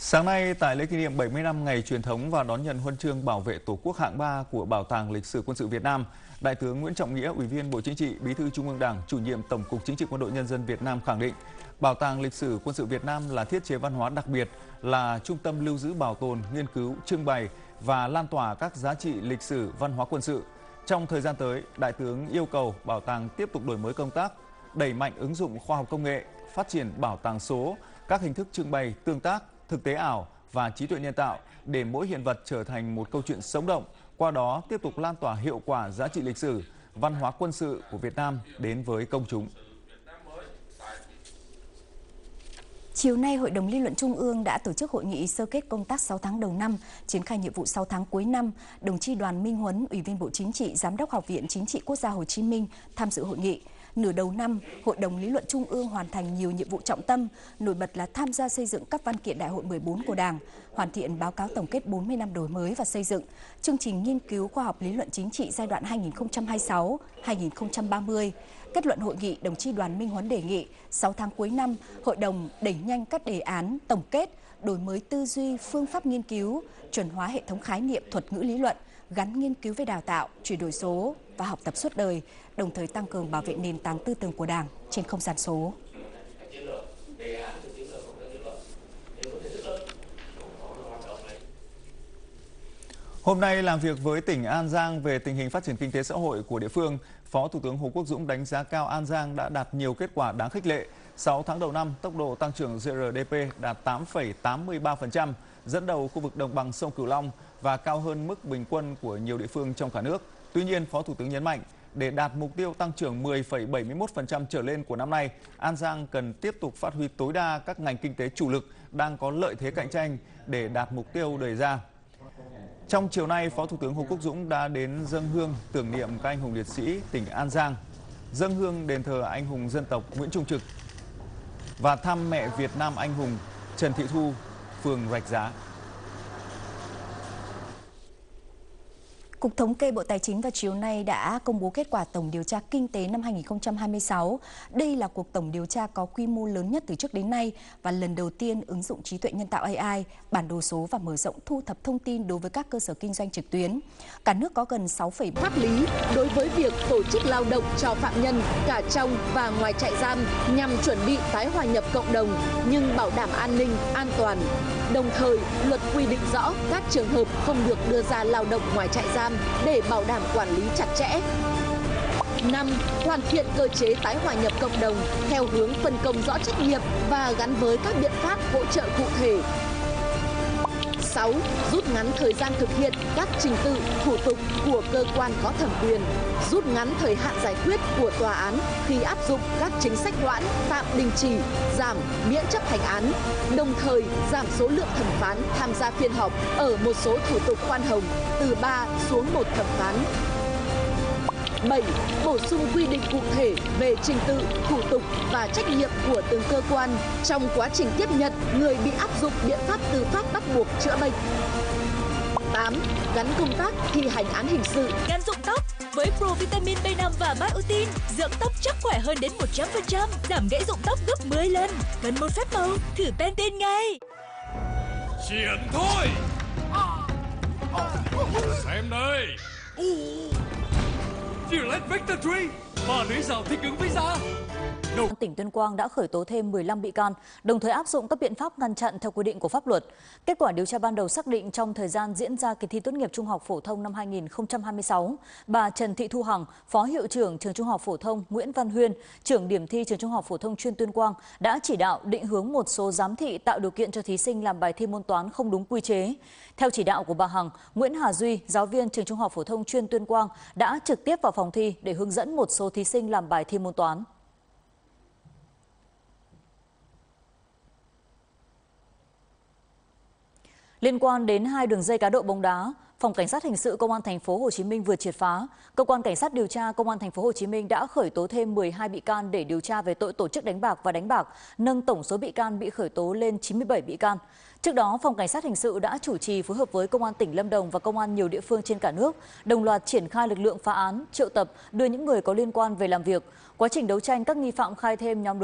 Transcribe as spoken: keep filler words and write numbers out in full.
Sáng nay, tại lễ kỷ niệm bảy mươi năm ngày truyền thống và đón nhận huân chương bảo vệ Tổ quốc hạng ba của Bảo tàng Lịch sử Quân sự Việt Nam, Đại tướng Nguyễn Trọng Nghĩa, Ủy viên Bộ Chính trị, Bí thư Trung ương Đảng, Chủ nhiệm Tổng cục Chính trị Quân đội Nhân dân Việt Nam khẳng định, Bảo tàng Lịch sử Quân sự Việt Nam là thiết chế văn hóa đặc biệt, là trung tâm lưu giữ bảo tồn, nghiên cứu, trưng bày và lan tỏa các giá trị lịch sử, văn hóa quân sự. Trong thời gian tới, Đại tướng yêu cầu Bảo tàng tiếp tục đổi mới công tác, đẩy mạnh ứng dụng khoa học công nghệ, phát triển bảo tàng số, các hình thức trưng bày, tương tác, thực tế ảo và trí tuệ nhân tạo để mỗi hiện vật trở thành một câu chuyện sống động, qua đó tiếp tục lan tỏa hiệu quả giá trị lịch sử, văn hóa quân sự của Việt Nam đến với công chúng. Chiều nay, Hội đồng Lý luận Trung ương đã tổ chức hội nghị sơ kết công tác sáu tháng đầu năm, triển khai nhiệm vụ sáu tháng cuối năm. Đồng chí Đoàn Minh Huấn, Ủy viên Bộ Chính trị, Giám đốc Học viện Chính trị Quốc gia Hồ Chí Minh tham dự hội nghị. Nửa đầu năm, Hội đồng Lý luận Trung ương hoàn thành nhiều nhiệm vụ trọng tâm, nổi bật là tham gia xây dựng các văn kiện Đại hội mười bốn của Đảng, hoàn thiện báo cáo tổng kết bốn mươi năm đổi mới và xây dựng, chương trình nghiên cứu khoa học lý luận chính trị giai đoạn hai nghìn không trăm hai mươi sáu đến hai nghìn không trăm ba mươi. Kết luận hội nghị, đồng chí Đoàn Minh Huấn đề nghị sáu tháng cuối năm, Hội đồng đẩy nhanh các đề án, tổng kết, đổi mới tư duy, phương pháp nghiên cứu, chuẩn hóa hệ thống khái niệm thuật ngữ lý luận, gắn nghiên cứu với đào tạo, chuyển đổi số và học tập suốt đời, đồng thời tăng cường bảo vệ nền tảng tư tưởng của Đảng trên không gian số. Hôm nay làm việc với tỉnh An Giang về tình hình phát triển kinh tế xã hội của địa phương, Phó Thủ tướng Hồ Quốc Dũng đánh giá cao An Giang đã đạt nhiều kết quả đáng khích lệ. sáu tháng đầu năm, tốc độ tăng trưởng giê rờ đê pê đạt tám phẩy tám mươi ba phần trăm, dẫn đầu khu vực đồng bằng sông Cửu Long và cao hơn mức bình quân của nhiều địa phương trong cả nước. Tuy nhiên, Phó Thủ tướng nhấn mạnh, để đạt mục tiêu tăng trưởng mười phẩy bảy mươi mốt phần trăm trở lên của năm nay, An Giang cần tiếp tục phát huy tối đa các ngành kinh tế chủ lực đang có lợi thế cạnh tranh để đạt mục tiêu đề ra. Trong chiều nay, Phó Thủ tướng Hồ Quốc Dũng đã đến dâng hương tưởng niệm các anh hùng liệt sĩ tỉnh An Giang, dâng hương đền thờ anh hùng dân tộc Nguyễn Trung Trực và thăm mẹ Việt Nam anh hùng Trần Thị Thu, phường Rạch Giá. Cục Thống kê Bộ Tài chính vào chiều nay đã công bố kết quả tổng điều tra kinh tế năm hai nghìn không trăm hai mươi sáu. Đây là cuộc tổng điều tra có quy mô lớn nhất từ trước đến nay và lần đầu tiên ứng dụng trí tuệ nhân tạo A I, bản đồ số và mở rộng thu thập thông tin đối với các cơ sở kinh doanh trực tuyến. Cả nước có gần sáu phẩy ba pháp lý đối với việc tổ chức lao động cho phạm nhân cả trong và ngoài trại giam nhằm chuẩn bị tái hòa nhập cộng đồng nhưng bảo đảm an ninh, an toàn. Đồng thời, luật quy định rõ các trường hợp không được đưa ra lao động ngoài trại giam để bảo đảm quản lý chặt chẽ. năm. Hoàn thiện cơ chế tái hòa nhập cộng đồng theo hướng phân công rõ trách nhiệm và gắn với các biện pháp hỗ trợ cụ thể. sáu. Rút ngắn thời gian thực hiện các trình tự, thủ tục của cơ quan có thẩm quyền, rút ngắn thời hạn giải quyết của tòa án khi áp dụng các chính sách hoãn, tạm đình chỉ, giảm, miễn chấp hành án, đồng thời giảm số lượng thẩm phán tham gia phiên họp ở một số thủ tục khoan hồng từ ba xuống một thẩm phán. bảy. Bổ sung quy định cụ thể về trình tự, thủ tục và trách nhiệm của từng cơ quan trong quá trình tiếp nhận người bị áp dụng biện pháp tư pháp bắt buộc chữa bệnh. tám. Gắn công tác thi hành án hình sự. Ngăn rụng tóc với Provitamin B năm và Biotin, dưỡng tóc chắc khỏe hơn đến một trăm phần trăm, giảm gãy rụng tóc gấp mười lần. Cần một phép màu, thử Pantene ngay. Triển thôi. Xem đây. Gillette Vector ba, và lưới rào thích ứng với da. Tỉnh Tuyên Quang đã khởi tố thêm mười lăm bị can, đồng thời áp dụng các biện pháp ngăn chặn theo quy định của pháp luật. Kết quả điều tra ban đầu xác định trong thời gian diễn ra kỳ thi tốt nghiệp trung học phổ thông năm hai nghìn không trăm hai mươi sáu, bà Trần Thị Thu Hằng, Phó Hiệu trưởng Trường Trung học phổ thông Nguyễn Văn Huyên, Trưởng điểm thi Trường Trung học phổ thông chuyên Tuyên Quang đã chỉ đạo định hướng một số giám thị tạo điều kiện cho thí sinh làm bài thi môn toán không đúng quy chế. Theo chỉ đạo của bà Hằng, Nguyễn Hà Duy, giáo viên Trường Trung học phổ thông chuyên Tuyên Quang đã trực tiếp vào phòng thi để hướng dẫn một số thí sinh làm bài thi môn toán. Liên quan đến hai đường dây cá độ bóng đá, Phòng Cảnh sát hình sự Công an thành phố Hồ Chí Minh vừa triệt phá. Cơ quan Cảnh sát điều tra Công an thành phố Hồ Chí Minh đã khởi tố thêm mười hai bị can để điều tra về tội tổ chức đánh bạc và đánh bạc, nâng tổng số bị can bị khởi tố lên chín mươi bảy bị can. Trước đó, Phòng Cảnh sát hình sự đã chủ trì phối hợp với Công an tỉnh Lâm Đồng và Công an nhiều địa phương trên cả nước, đồng loạt triển khai lực lượng phá án, triệu tập, đưa những người có liên quan về làm việc. Quá trình đấu tranh, các nghi phạm khai thêm nhóm đối